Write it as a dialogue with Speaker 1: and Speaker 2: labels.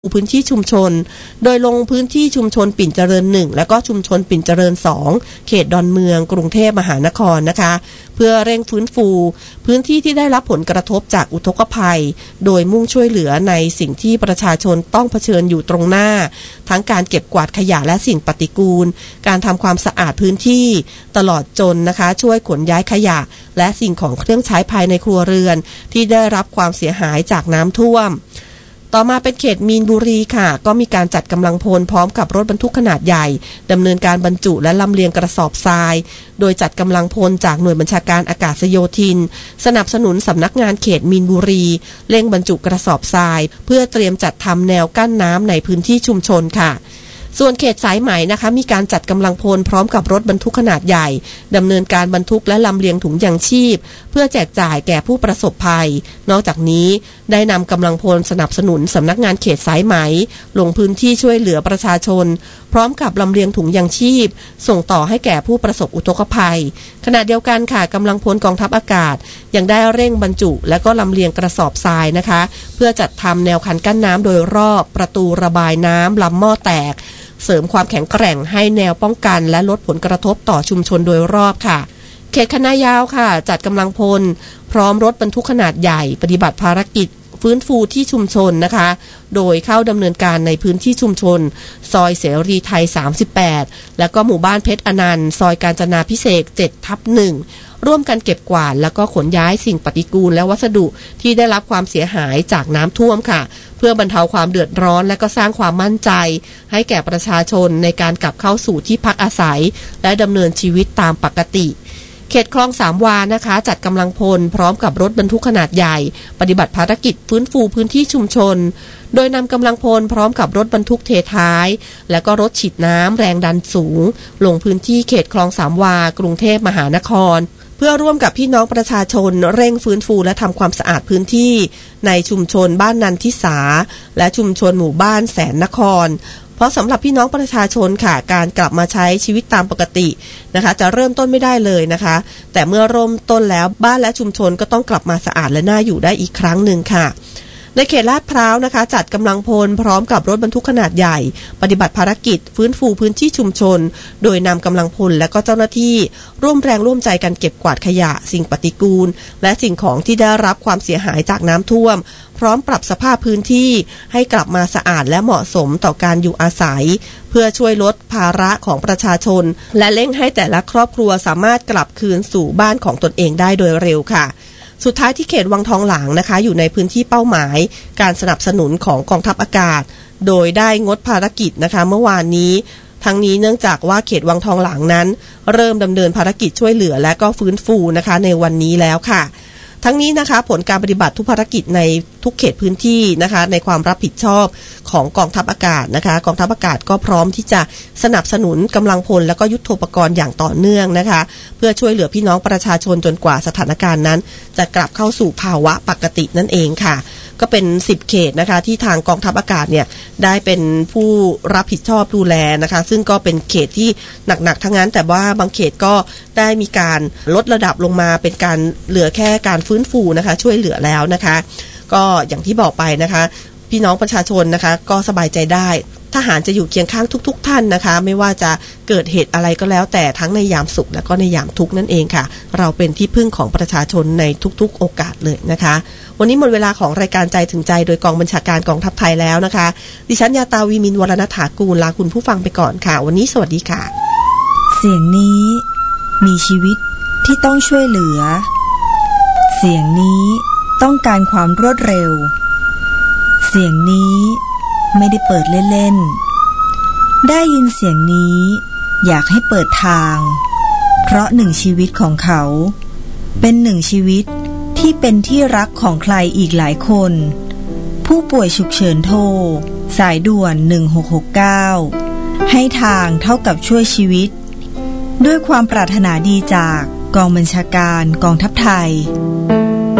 Speaker 1: พื้นที่ชุมชนโดยลงพื้นที่ชุมชนปิ่นเจริญ1และก็ชุมชนปิ่นเจริญ2เขตดอนเมืองกรุงเทพมหานครนะคะเพื่อเร่งฟื้นฟูพื้นที่ที่ได้รับผลกระทบจากอุทกภัยโดยมุ่งช่วยเหลือในสิ่งที่ประชาชนต้องเผชิญอยู่ตรงหน้าทั้งการเก็บกวาดขยะและสิ่งปฏิกูลการทำความสะอาดพื้นที่ตลอดจนนะคะช่วยขนย้ายขยะและสิ่งของเครื่องใช้ภายในครัวเรือนที่ได้รับความเสียหายจากน้ำท่วมต่อมาเป็นเขตมีนบุรีค่ะก็มีการจัดกำลังพลพร้อมกับรถบรรทุกขนาดใหญ่ดำเนินการบรรจุและลำเลียงกระสอบทรายโดยจัดกำลังพลจากหน่วยบัญชาการอากาศโยธินสนับสนุนสำนักงานเขตมีนบุรีเร่งบรรจุกระสอบทรายเพื่อเตรียมจัดทำแนวกั้นน้ำในพื้นที่ชุมชนค่ะส่วนเขตสายไหมนะคะมีการจัดกำลังพลพร้อมกับรถบรรทุกขนาดใหญ่ดำเนินการบรรทุกและลำเลียงถุงยางชีพเพื่อแจกจ่ายแก่ผู้ประสบภัยนอกจากนี้ได้นำกำลังพลสนับสนุนสำนักงานเขตสายไหมลงพื้นที่ช่วยเหลือประชาชนพร้อมกับลำเลียงถุงยางชีพส่งต่อให้แก่ผู้ประสบอุทกภัยขณะเดียวกันค่ะกำลังพลกองทัพอากาศยังได้เร่งบรรจุและก็ลำเลียงกระสอบทรายนะคะเพื่อจัดทำแนวคันกั้นน้ำโดยรอบประตูระบายน้ำลำหม้อแตกเสริมความแข็งแกร่งให้แนวป้องกันและลดผลกระทบต่อชุมชนโดยรอบค่ะเขตคณะยาวค่ะจัดกำลังพลพร้อมรถบรรทุกขนาดใหญ่ปฏิบัติภารกิจฟื้นฟูที่ชุมชนนะคะโดยเข้าดำเนินการในพื้นที่ชุมชนซอยเสรีไทย38แล้วก็หมู่บ้านเพชรอนันต์ซอยกาญจนาภิเษก 7/1ร่วมกันเก็บกวาดแล้วก็ขนย้ายสิ่งปฏิกูลและวัสดุที่ได้รับความเสียหายจากน้ำท่วมค่ะเพื่อบรรเทาความเดือดร้อนและก็สร้างความมั่นใจให้แก่ประชาชนในการกลับเข้าสู่ที่พักอาศัยและดำเนินชีวิตตามปกติเขตคลองสามวานะคะจัดกำลังพลพร้อมกับรถบรรทุกขนาดใหญ่ปฏิบัติภารกิจฟื้นฟูพื้นที่ชุมชนโดยนำกำลังพลพร้อมกับรถบรรทุกเทท้ายและก็รถฉีดน้ำแรงดันสูงลงพื้นที่เขตคลองสามวากรุงเทพมหานครเพื่อร่วมกับพี่น้องประชาชนเร่งฟื้นฟูและทำความสะอาดพื้นที่ในชุมชนบ้านนันทิสาและชุมชนหมู่บ้านแสนนครเพราะสำหรับพี่น้องประชาชนค่ะการกลับมาใช้ชีวิตตามปกตินะคะจะเริ่มต้นไม่ได้เลยนะคะแต่เมื่อเริ่มต้นแล้วบ้านและชุมชนก็ต้องกลับมาสะอาดและน่าอยู่ได้อีกครั้งหนึ่งค่ะในเขตลาดพร้าวนะคะจัดกำลังพลพร้อมกับรถบรรทุกขนาดใหญ่ปฏิบัติภารกิจฟื้นฟูพื้นที่ชุมชนโดยนำกำลังพลและก็เจ้าหน้าที่ร่วมแรงร่วมใจกันเก็บกวาดขยะสิ่งปฏิกูลและสิ่งของที่ได้รับความเสียหายจากน้ำท่วมพร้อมปรับสภาพพื้นที่ให้กลับมาสะอาดและเหมาะสมต่อการอยู่อาศัยเพื่อช่วยลดภาระของประชาชนและเร่งให้แต่ละครอบครัวสามารถกลับคืนสู่บ้านของตนเองได้โดยเร็วค่ะสุดท้ายที่เขตวังทองหลางนะคะอยู่ในพื้นที่เป้าหมายการสนับสนุนของกองทัพอากาศโดยได้งดภารกิจนะคะเมื่อวานนี้ทั้งนี้เนื่องจากว่าเขตวังทองหลางนั้นเริ่มดำเนินภารกิจช่วยเหลือและก็ฟื้นฟูนะคะในวันนี้แล้วค่ะทั้งนี้นะคะผลการปฏิบัติทุกภารกิจในทุกเขตพื้นที่นะคะในความรับผิดชอบของกองทัพอากาศนะคะกองทัพอากาศก็พร้อมที่จะสนับสนุนกำลังพลและก็ยุทโธปกรณ์อย่างต่อเนื่องนะคะเพื่อช่วยเหลือพี่น้องประชาชนจนกว่าสถานการณ์นั้นจะกลับเข้าสู่ภาวะปกตินั่นเองค่ะก็เป็น10เขตนะคะที่ทางกองทัพอากาศเนี่ยได้เป็นผู้รับผิดชอบดูแลนะคะซึ่งก็เป็นเขตที่หนักๆทั้งนั้นแต่ว่าบางเขตก็ได้มีการลดระดับลงมาเป็นการเหลือแค่การฟื้นฟูนะคะช่วยเหลือแล้วนะคะก็อย่างที่บอกไปนะคะพี่น้องประชาชนนะคะก็สบายใจได้ทหารจะอยู่เคียงข้างทุกท่านนะคะไม่ว่าจะเกิดเหตุอะไรก็แล้วแต่ทั้งในยามสุขและก็ในยามทุกข์นั่นเองค่ะเราเป็นที่พึ่งของประชาชนในทุกๆโอกาสเลยนะคะวันนี้หมดเวลาของรายการใจถึงใจโดยกองบัญชาการกองทัพไทยแล้วนะคะดิฉันยาตาวีมินวรณถากูลลาคุณผู้ฟังไปก่อนค่ะวันนี้สวัสดีค่ะ
Speaker 2: เสียงนี้มีชีวิตที่ต้องช่วยเหลือเสียงนี้ต้องการความรวดเร็วเสียงนี้ไม่ได้เปิดเล่นๆได้ยินเสียงนี้อยากให้เปิดทางเพราะหนึ่งชีวิตของเขาเป็นหนึ่งชีวิตที่เป็นที่รักของใครอีกหลายคนผู้ป่วยฉุกเฉินโทรสายด่วน1669ให้ทางเท่ากับช่วยชีวิตด้วยความปรารถนาดีจากกองบัญชาการกองทัพไทย